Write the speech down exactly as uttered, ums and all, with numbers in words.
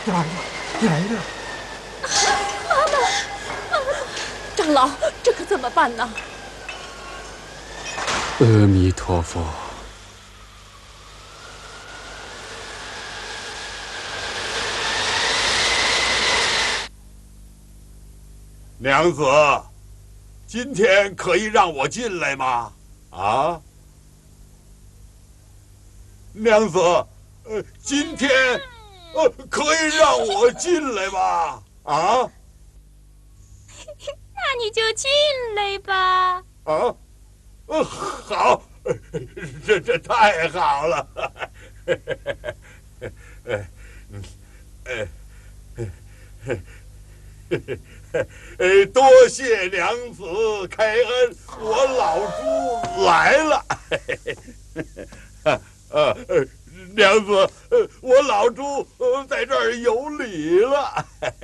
你来了，你来了！ 妈妈，妈妈，长老，这可怎么办呢？ 阿弥陀佛。 娘子，今天可以让我进来吗？啊，娘子，呃，今天，呃，可以让我进来吗？啊？ 那你就进来吧。 啊，呃，好，这这太好了。呃，呃，呃，多谢娘子开恩，我老朱来了。呃，娘子，呃，我老朱呃在这儿有礼了。